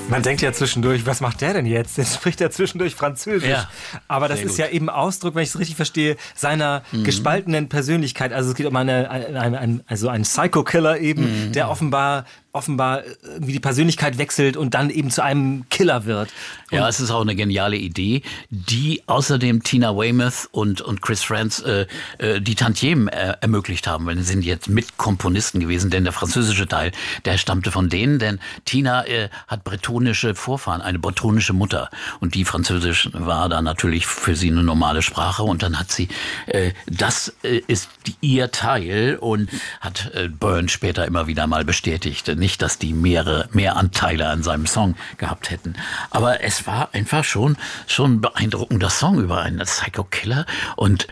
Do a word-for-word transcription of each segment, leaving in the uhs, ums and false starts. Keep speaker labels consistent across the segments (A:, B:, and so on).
A: Man denkt ja zwischendurch, was macht der denn jetzt? Jetzt spricht er zwischendurch Französisch. Ja, aber das ist gut. Ja eben Ausdruck, wenn ich es richtig verstehe, seiner mhm. gespaltenen Persönlichkeit. Also es geht um eine, eine, eine, also einen Psycho-Killer eben, mhm. der offenbar offenbar irgendwie die Persönlichkeit wechselt und dann eben zu einem Killer wird. Und
B: ja, es ist auch eine geniale Idee, die außerdem Tina Weymouth und, und Chris Frantz äh, äh, die Tantiemen äh, ermöglicht haben. Weil sie sind jetzt Mitkomponisten gewesen, denn der französische Teil, der stammte von denen, denn Tina äh, hat bretonische Vorfahren, eine bretonische Mutter. Und die Französisch war da natürlich für sie eine normale Sprache. Und dann hat sie, äh, das äh, ist die, ihr Teil und hat äh, Byrne später immer wieder mal bestätigt. Nicht, dass die mehrere, mehr Anteile an seinem Song gehabt hätten. Aber es war einfach schon, schon ein beeindruckender Song über einen Psycho-Killer und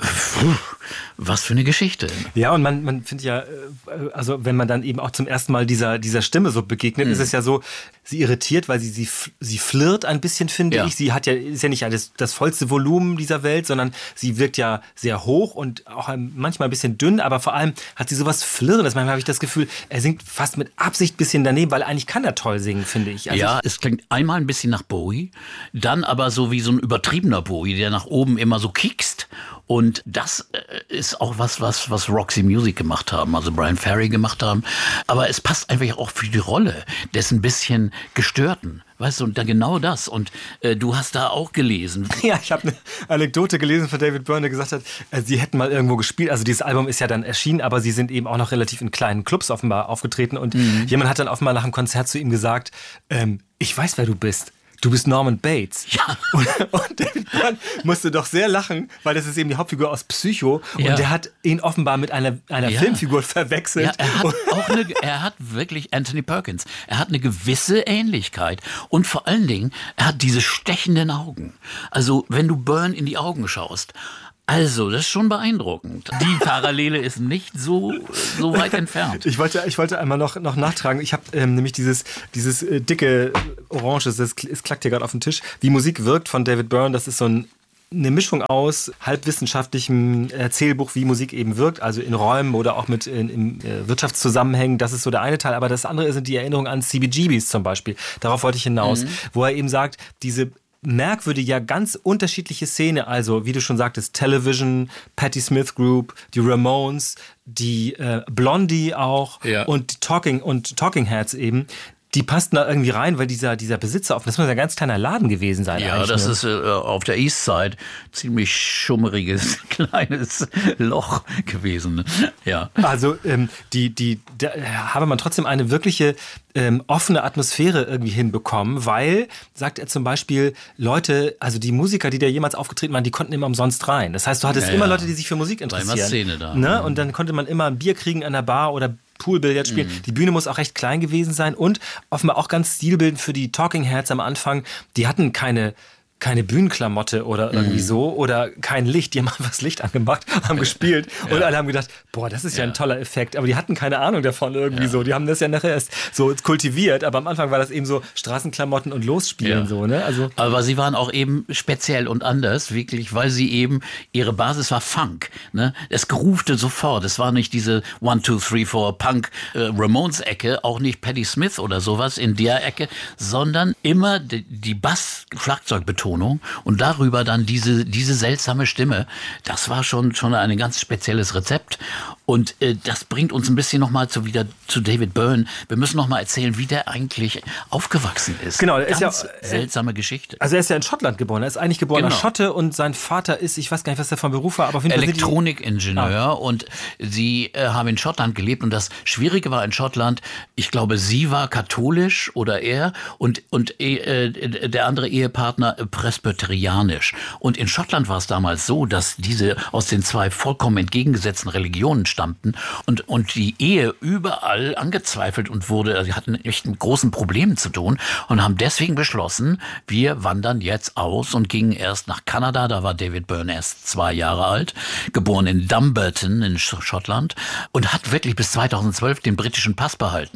B: pff, was für eine Geschichte.
A: Ja, und man, man findet ja, also wenn man dann eben auch zum ersten Mal dieser, dieser Stimme so begegnet, mhm. ist es ja so, sie irritiert, weil sie, sie, sie flirt ein bisschen, finde ja. ich. Sie hat ja, ist ja nicht das, das vollste Volumen dieser Welt, sondern sie wirkt ja sehr hoch und auch manchmal ein bisschen dünn, aber vor allem hat sie sowas Flirrendes. Manchmal habe ich das Gefühl, er singt fast mit Absicht ein bisschen daneben, weil eigentlich kann er toll singen, finde ich.
B: Also ja, es klingt einmal ein bisschen nach Bowie, dann aber so wie so ein übertriebener Bowie, der nach oben immer so kiekst. Und das ist auch was, was, was Roxy Music gemacht haben, also Brian Ferry gemacht haben. Aber es passt einfach auch für die Rolle des ein bisschen Gestörten. Weißt du, und dann genau das. Und äh, du hast da auch gelesen.
A: Ja, ich habe eine Anekdote gelesen von David Byrne, der gesagt hat, äh, sie hätten mal irgendwo gespielt. Also dieses Album ist ja dann erschienen, aber sie sind eben auch noch relativ in kleinen Clubs offenbar aufgetreten. Und mhm. jemand hat dann offenbar nach dem Konzert zu ihm gesagt, ähm, ich weiß, wer du bist. Du bist Norman Bates.
B: Ja.
A: Und, und David Byrne musste doch sehr lachen, weil das ist eben die Hauptfigur aus Psycho.
B: Ja.
A: Und der hat ihn offenbar mit einer, einer
B: ja.
A: Filmfigur verwechselt.
B: Ja, er hat auch eine, er hat wirklich Anthony Perkins. Er hat eine gewisse Ähnlichkeit. Und vor allen Dingen, er hat diese stechenden Augen. Also, wenn du Byrne in die Augen schaust, also, das ist schon beeindruckend. Die Parallele ist nicht so, so weit entfernt.
A: Ich wollte, ich wollte einmal noch, noch nachtragen. Ich habe ähm, nämlich dieses, dieses äh, dicke Orange, das es klackt hier gerade auf dem Tisch. Wie Musik wirkt von David Byrne, das ist so ein eine Mischung aus halbwissenschaftlichem Erzählbuch, wie Musik eben wirkt, also in Räumen oder auch mit in, in äh, Wirtschaftszusammenhängen. Das ist so der eine Teil. Aber das andere sind die Erinnerungen an C B G Bs zum Beispiel. Darauf wollte ich hinaus. Mhm. Wo er eben sagt, diese merkwürdige, ja ganz unterschiedliche Szene, also wie du schon sagtest, Television, Patti Smith Group, die Ramones, die äh, Blondie auch
B: ja.
A: und Talking und Talking Heads eben, die passten da irgendwie rein, weil dieser, dieser Besitzer, das muss ein ganz kleiner Laden gewesen sein.
B: Ja, das ne? ist äh, auf der East Side ziemlich schummeriges, kleines Loch gewesen. Ja.
A: Also ähm, die, die, da habe man trotzdem eine wirkliche ähm, offene Atmosphäre irgendwie hinbekommen, weil, sagt er zum Beispiel, Leute, also die Musiker, die da jemals aufgetreten waren, die konnten immer umsonst rein. Das heißt, du hattest ja, immer ja. Leute, die sich für Musik interessieren.
B: Da war immer Szene da.
A: Ne? Und dann konnte man immer ein Bier kriegen an der Bar oder Poolbillard spielen. Mhm. Die Bühne muss auch recht klein gewesen sein und offenbar auch ganz stilbildend für die Talking Heads am Anfang. Die hatten keine keine Bühnenklamotte oder irgendwie mhm. so oder kein Licht. Die haben einfach das Licht angemacht, haben gespielt und ja. alle haben gedacht, boah, das ist ja. ja ein toller Effekt. Aber die hatten keine Ahnung davon irgendwie ja. so. Die haben das ja nachher erst so kultiviert, aber am Anfang war das eben so Straßenklamotten und Losspielen ja. so, ne? Also
B: aber sie waren auch eben speziell und anders, wirklich, weil sie eben, ihre Basis war Funk, ne? Es groovte sofort. Es war nicht diese one, two, three, four Punk äh, Ramones-Ecke, auch nicht Patti Smith oder sowas in der Ecke, sondern immer die, die Bass-Schlagzeugbetonung und darüber dann diese, diese seltsame Stimme. Das war schon, schon ein ganz spezielles Rezept. Und äh, das bringt uns ein bisschen nochmal zu, wieder zu David Byrne. Wir müssen nochmal erzählen, wie der eigentlich aufgewachsen ist.
A: Genau, er
B: ganz
A: ist ja
B: seltsame Geschichte.
A: Also er ist ja in Schottland geboren. Er ist eigentlich geborener
B: genau.
A: Schotte und sein Vater ist, ich weiß gar nicht, was der von Beruf war, aber auf jeden Fall
B: Elektronikingenieur.
A: Ah.
B: Und sie äh, haben in Schottland gelebt. Und das Schwierige war in Schottland, ich glaube, sie war katholisch oder er und, und äh, der andere Ehepartner äh, presbyterianisch. Und in Schottland war es damals so, dass diese aus den zwei vollkommen entgegengesetzten Religionen stammten und, und die Ehe überall angezweifelt und wurde, sie hatten echt mit großen Problemen zu tun und haben deswegen beschlossen, wir wandern jetzt aus und gingen erst nach Kanada, da war David Byrne erst zwei Jahre alt, geboren in Dumbarton in Schottland und hat wirklich bis zweitausendzwölf den britischen Pass behalten.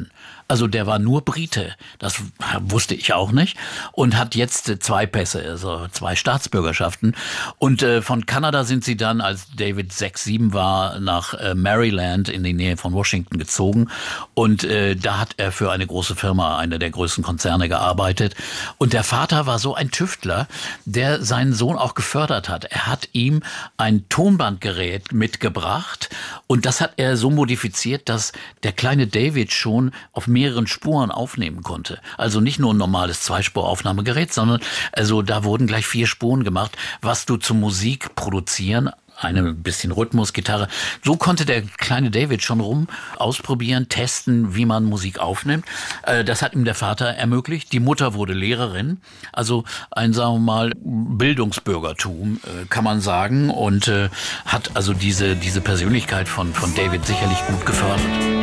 B: Also der war nur Brite, das wusste ich auch nicht, und hat jetzt zwei Pässe, also zwei Staatsbürgerschaften. Und äh, von Kanada sind sie dann, als David sechs, sieben war, nach äh, Maryland in die Nähe von Washington gezogen. Und äh, da hat er für eine große Firma, eine der größten Konzerne, gearbeitet. Und der Vater war so ein Tüftler, der seinen Sohn auch gefördert hat. Er hat ihm ein Tonbandgerät mitgebracht und das hat er so modifiziert, dass der kleine David schon auf mehreren Spuren aufnehmen konnte. Also nicht nur ein normales Zweispuraufnahmegerät, sondern also da wurden gleich vier Spuren gemacht, was du zur Musik produzieren, eine bisschen Rhythmus, Gitarre. So konnte der kleine David schon rum ausprobieren, testen, wie man Musik aufnimmt. Das hat ihm der Vater ermöglicht. Die Mutter wurde Lehrerin. Also ein, sagen wir mal, Bildungsbürgertum, kann man sagen. Und hat also diese, diese Persönlichkeit von, von David sicherlich gut gefördert.